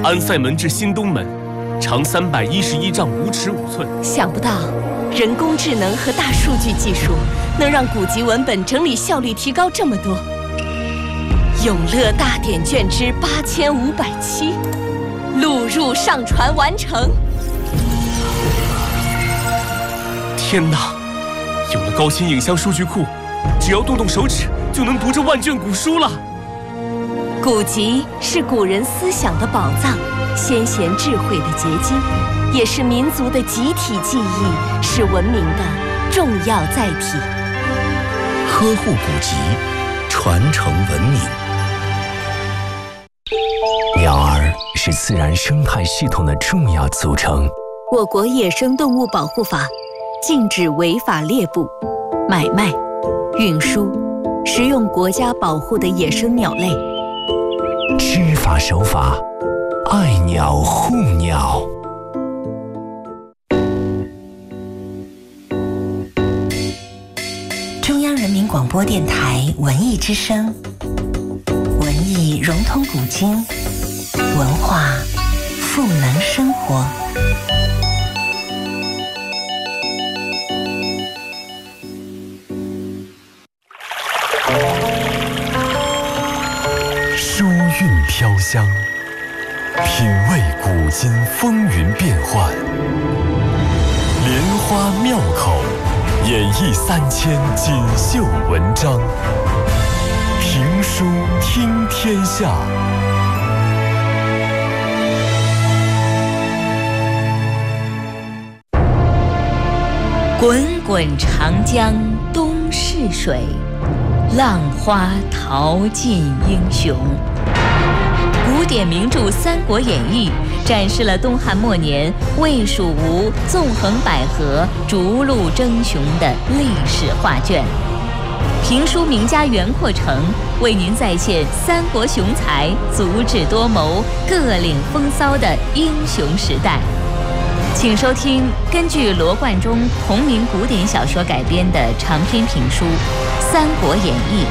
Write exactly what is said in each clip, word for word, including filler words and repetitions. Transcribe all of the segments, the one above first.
安塞门至新东门，长三百一十一丈五尺五寸。 想不到，人工智能和大数据技术能让古籍文本整理效率提高这么多。永乐大典卷之八千五百七，录入上传完成。 天哪！有了高清影像数据库，只要动动手指就能读这万卷古书了。 古籍是古人思想的宝藏，先贤智慧的结晶，也是民族的集体记忆，是文明的重要载体。 呵护古籍，传承文明。鸟儿是自然生态系统的重要组成。 我国野生动物保护法禁止违法猎捕、买卖、运输、食用国家保护的野生鸟类。 知法守法，爱鸟护鸟。 中央人民广播电台文艺之声，文艺融通古今，文化赋能生活。 书韵飘香，品味古今风云变幻，莲花妙口，演绎三千锦绣文章。评书听天下。 滚滚长江东逝水，浪花淘尽英雄。古典名著《三国演义》展示了东汉末年魏、蜀、吴纵横捭阖、逐鹿争雄的历史画卷。评书名家袁阔成为您再现三国雄才足智多谋、各领风骚的英雄时代。请收听根据罗贯中同名古典小说改编的长篇评书《三国演义》。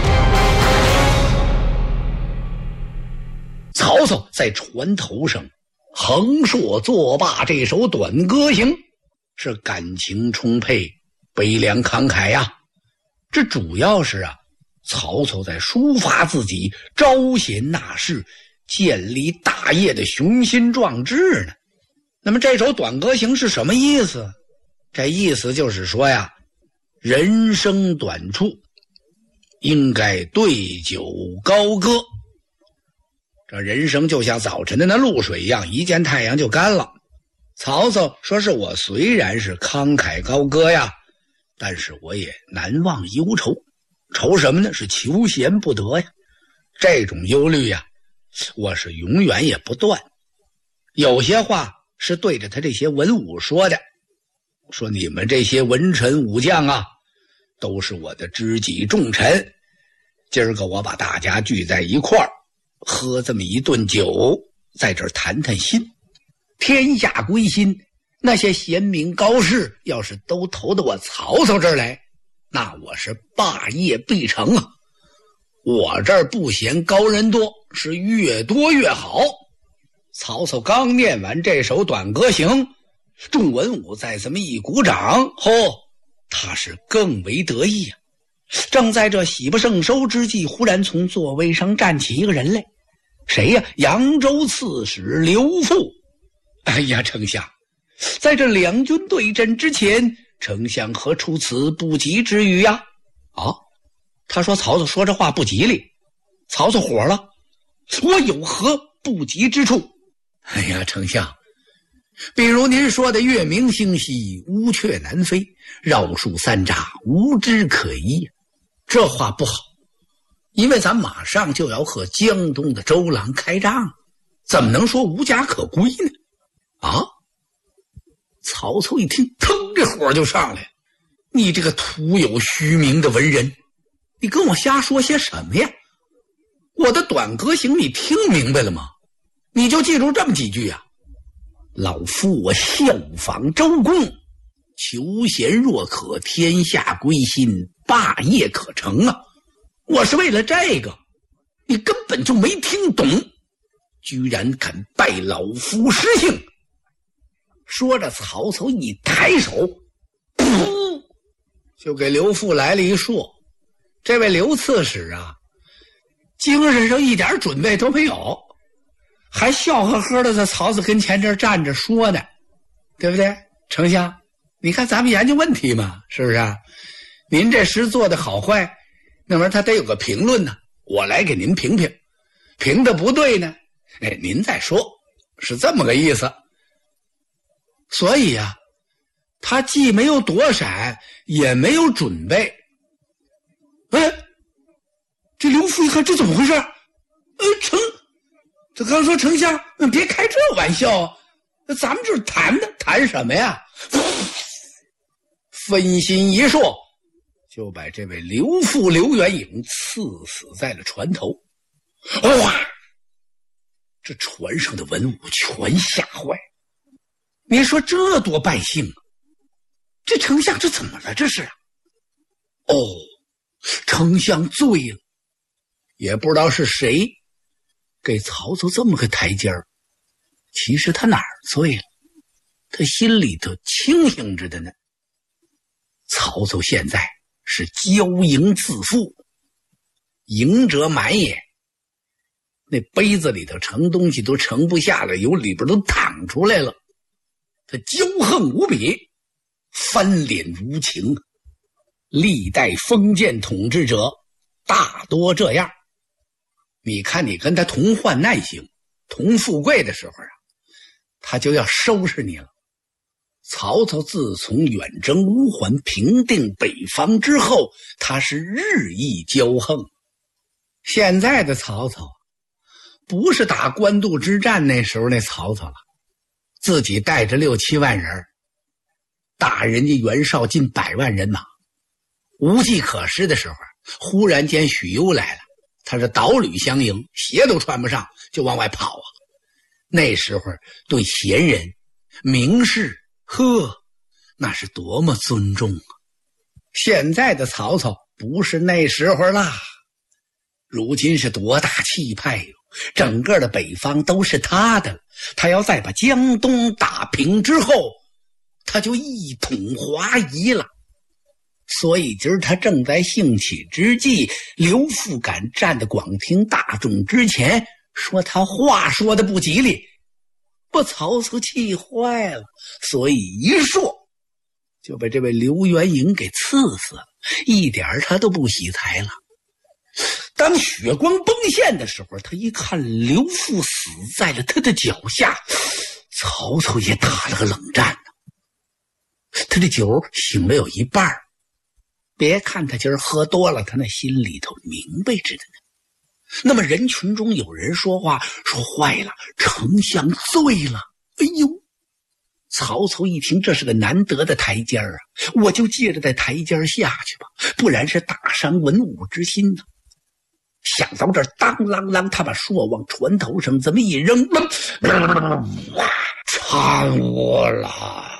曹操在船头上横槊作罢这首短歌行，是感情充沛，悲凉慷慨呀。这主要是啊，曹操在抒发自己招贤纳士、建立大业的雄心壮志呢。那么这首短歌行是什么意思？这意思就是说呀，人生短处，应该对酒高歌。这人生就像早晨的那露水一样，一见太阳就干了。曹操说是我虽然是慷慨高歌呀，但是我也难忘忧愁。愁什么呢？是求贤不得呀。这种忧虑呀，我是永远也不断。有些话是对着他这些文武说的，说你们这些文臣武将啊，都是我的知己重臣。今儿个我把大家聚在一块儿，喝这么一顿酒，在这儿谈谈心。天下归心，那些贤明高士要是都投到我曹操这儿来，那我是霸业必成啊。我这儿不嫌高人多，是越多越好。曹操刚念完这首短歌行，众文武再这么一鼓掌，吼、哦，他是更为得意啊。正在这喜不胜收之际，忽然从座位上站起一个人来。谁呀？扬州刺史刘馥。哎呀，丞相，在这两军对阵之前，丞相何出此不吉之语呀？啊，他说曹操说这话不吉利。曹操火了，我有何不吉之处？哎呀，丞相，比如您说的月明星稀，乌鹊南飞，绕树三匝，无枝可依，这话不好，因为咱马上就要和江东的周郎开仗，怎么能说无家可归呢？啊！曹操一听，腾，这火就上来了。你这个徒有虚名的文人，你跟我瞎说些什么呀？我的短歌行你听明白了吗？你就记住这么几句啊。老夫我效仿周公，求贤若渴，天下归心，霸业可成啊。我是为了这个，你根本就没听懂。 居然敢拜老夫师姓！说着，曹操一抬手，噗，就给刘馥来了一槊。这位刘刺史啊，精神上一点准备都没有，还笑呵呵的在曹操跟前这站着说呢，对不对？丞相，你看咱们研究问题嘛，是不是啊？您这诗做的好坏，那么他得有个评论呢，我来给您评评，评的不对呢，哎，您再说，是这么个意思。所以啊，他既没有躲闪，也没有准备。哎，这刘馥一看，这怎么回事？呃，丞，这刚说丞相，别开这玩笑啊！咱们这是谈的，谈什么呀？分心一槊，就把这位刘馥刘元颖刺死在了船头。哇！这船上的文武全吓坏。你说这多败兴啊！这丞相这怎么了？这是啊？哦，丞相醉了，也不知道是谁给曹操这么个台阶儿。其实他哪儿醉了？他心里头清醒着的呢。曹操现在是骄盈自负，盈者满也。那杯子里头盛东西都盛不下了，由里边都淌出来了。他骄横无比，翻脸无情。历代封建统治者大多这样。你看你跟他同患难行，同富贵的时候啊，他就要收拾你了。曹操自从远征乌桓，平定北方之后，他是日益骄横。现在的曹操不是打官渡之战那时候那曹操了，自己带着六七万人，打人家袁绍近百万人马，无计可施的时候，忽然间许攸来了，他是导旅相迎，鞋都穿不上就往外跑啊。那时候对贤人名士，呵，那是多么尊重啊！现在的曹操不是那时候啦，如今是多大气派哟！整个的北方都是他的，他要再把江东打平之后，他就一统华夷了。所以今儿他正在兴起之际，刘馥敢站在广听大众之前说他话说的不吉利，把曹操气坏了，所以一槊就被这位刘元颖给刺死了，一点他都不喜财了。当血光崩现的时候，他一看刘馥死在了他的脚下，曹操也打了个冷战呢。他的酒醒了有一半，别看他今儿喝多了，他那心里头明白着的呢。那么人群中有人说话，说坏了，丞相醉了。哎呦，曹操一听这是个难得的台阶儿啊，我就借着在台阶下去吧，不然是打伤文武之心呢。想到这儿，当啷啷，他把槊往船头上这么一扔，掺我了，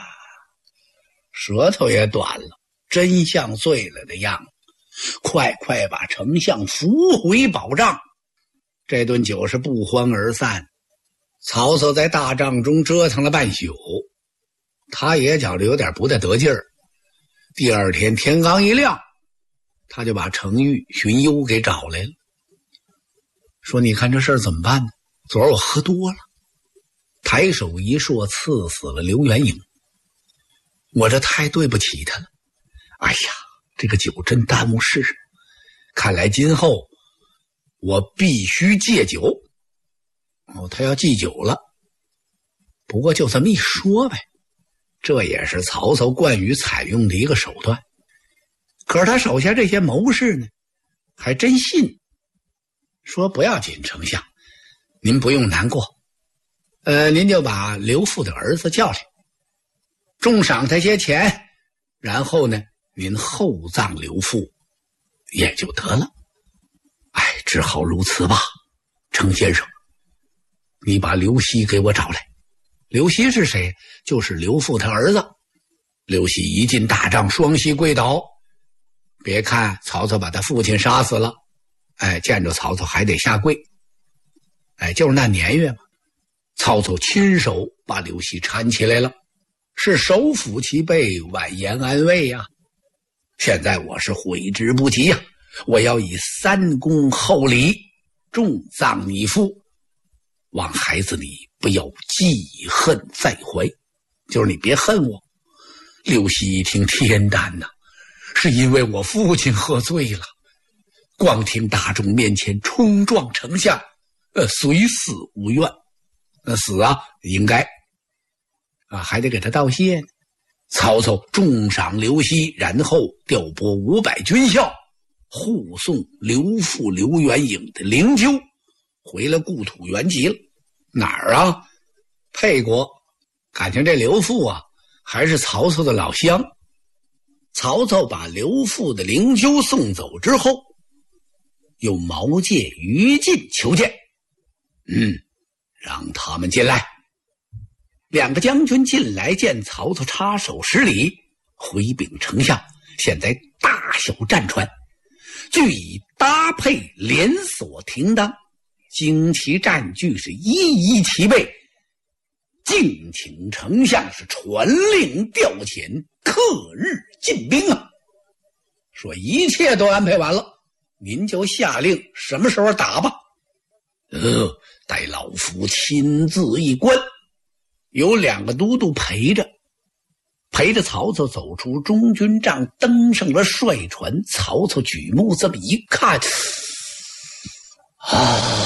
舌头也短了，真像醉了的样子。快快把丞相扶回宝帐。这顿酒是不欢而散。曹操在大帐中折腾了半宿，他也觉得有点不太得劲儿。第二天天刚一亮，他就把程昱、荀攸给找来了，说你看这事儿怎么办呢？昨儿我喝多了，抬手一槊刺死了刘元颖，我这太对不起他了。哎呀，这个酒真耽误事，看来今后我必须戒酒。哦，他要忌酒了。不过就这么一说呗，这也是曹操惯于采用的一个手段。可是他手下这些谋士呢，还真信，说不要紧，丞相，您不用难过，呃，您就把刘馥的儿子叫来，重赏他些钱，然后呢，您厚葬刘馥也就得了。哎，只好如此吧。程先生，你把刘熙给我找来。刘熙是谁？就是刘馥他儿子。刘熙一进大帐，双膝跪倒。别看曹操把他父亲杀死了，哎，见着曹操还得下跪。 哎，就是那年月嘛，曹操亲手把刘熙搀起来了，是手抚其背，婉言安慰呀、啊。现在我是悔之不及呀、啊，我要以三公厚礼重葬你父，望孩子你不要记恨在怀，就是你别恨我。刘熙一听，天胆呐，是因为我父亲喝醉了，光听大众面前冲撞丞相，呃，虽死无怨，呃，死啊应该啊，还得给他道谢呢。曹操重赏刘熙，然后调拨五百军校护送刘父刘元颖的灵柩回了故土原籍了。哪儿啊？沛国。感情这刘父啊还是曹操的老乡。曹操把刘父的灵柩送走之后，又毛借于禁求见。嗯，让他们进来。两个将军进来见曹操，插手施礼，回禀丞相，现在大小战船俱已搭配连锁停当，旌旗战具是一一齐备，敬请丞相是传令调遣，克日进兵啊！说一切都安排完了，您就下令什么时候打吧。呃，待老夫亲自一观。有两个都督陪着，陪着曹操走出中军帐，登上了帅船。曹操举目这么一看，啊，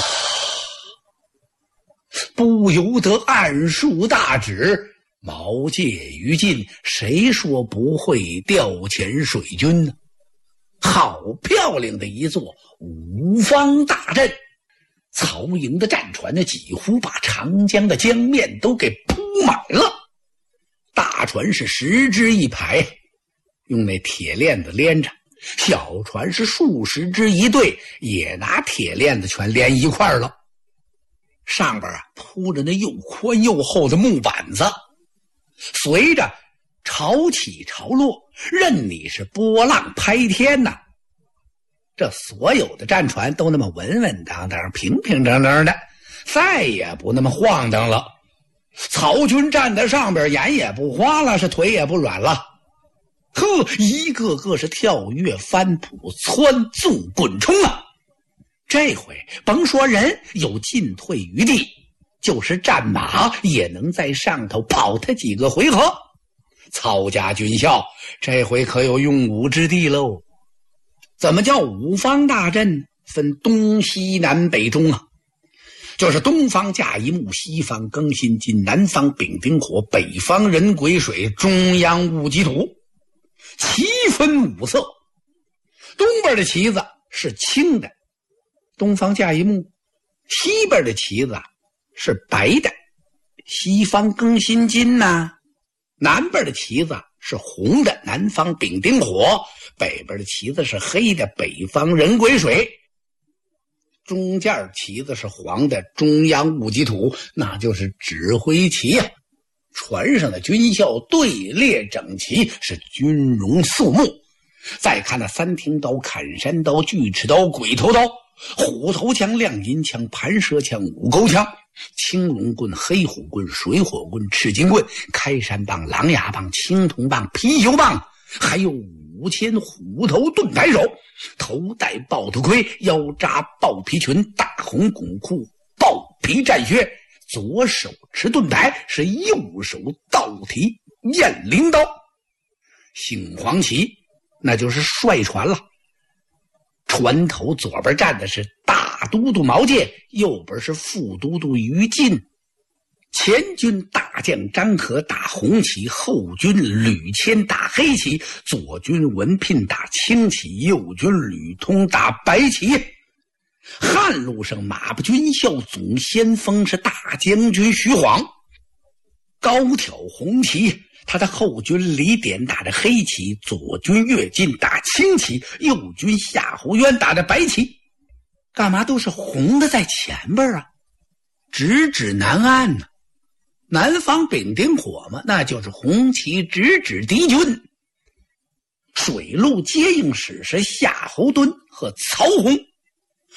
不由得暗竖大指，毛借于禁，谁说不会调遣水军呢？好漂亮的一座五方大阵，曹营的战船呢，几乎把长江的江面都给铺满了。大船是十只一排，用那铁链子连着；小船是数十只一队，也拿铁链子全连一块了。上边啊铺着那又宽又厚的木板子，随着潮起潮落，任你是波浪拍天呐。这所有的战船都那么稳稳当当、平平整整的，再也不那么晃荡了。曹军站在上边，眼也不花了，是腿也不软了。呵，一个个是跳跃翻扑、窜纵滚冲啊！这回甭说人有进退余地，就是战马也能在上头跑他几个回合。曹家军校这回可有用武之地喽。怎么叫五方大阵？分东西南北中啊，就是东方甲乙木，西方庚辛金，南方丙丁火，北方壬癸水，中央戊己土，旗分五色。东边的旗子是青的，东方甲乙木；西边的旗子是白的，西方庚辛金呐、啊；南边的旗子是红的，南方丙丁火；北边的旗子是黑的，北方壬癸水；中间旗子是黄的，中央戊己土，那就是指挥旗啊。船上的军校队列整齐，是军容肃穆。再看那三挺刀、砍山刀、锯齿刀、鬼头刀、虎头枪、亮银枪、盘蛇枪、五钩枪、青龙棍、黑虎棍、水火棍、赤金棍、开山棒、狼牙棒、青铜棒、貔貅棒，还有五千虎头盾牌手，头戴豹头盔，腰扎豹皮裙，大红拱裤，豹皮战靴，左手持盾牌，是右手倒提雁翎刀。杏黄旗那就是帅船了，船头左边站的是大都督毛玠，右边是副都督于禁。前军大将张合打红旗，后军吕谦打黑旗，左军文聘打青旗，右军吕通打白旗。汉路上马步军校总先锋是大将军徐晃，高挑红旗，他的后军李典打着黑旗，左军乐进打青旗，右军夏侯渊打着白旗。干嘛都是红的在前边啊？直指南岸呢、啊。南方丙丁火嘛，那就是红旗直指敌军。水陆接应使是夏侯惇和曹洪，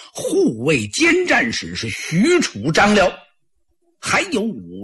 护卫监战使是许褚、张辽，还有五